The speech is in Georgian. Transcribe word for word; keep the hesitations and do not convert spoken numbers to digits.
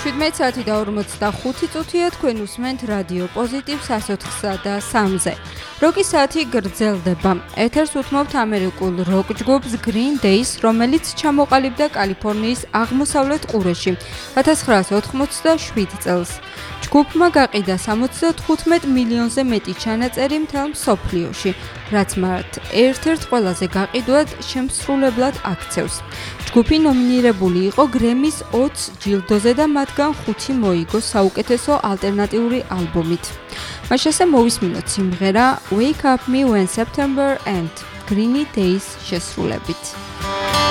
შვიდმეტი საათი და ორმოცდახუთი წუთია თქვენ უსმენთ რადიო პოზიტივს ას ოთხსა და სამზე. როკის საათი გრძელდება. ეთერს უთმობთ ამერიკულ როკ ჯგუფს Green Day-ს, რომელიც ჩამოყალიბდა კალიფორნიის აღმოსავლეთ ყურეში ათას ცხრაასი ოთხმოცდაშვიდ წელს. ჯგუფმა გაყიდა სამოცდათხუთმეტ მილიონზე მეტი ჩანაწერი მთელ მსოფლიოში, რაც მათ ერთ-ერთ ყველაზე გაყიდვად შემსრულებლად აქცევს. ჯგუფი ნომინირებული იყო გრემის ოცს ჯილდოზე და მათგან ხუთი მოიგო საუკეთესო ალტერნატიული ალბომით. მას შესახებ მოვისმინოთ სიმღერა Wake Up Me When September Ends Green Day-ს შესრულებით.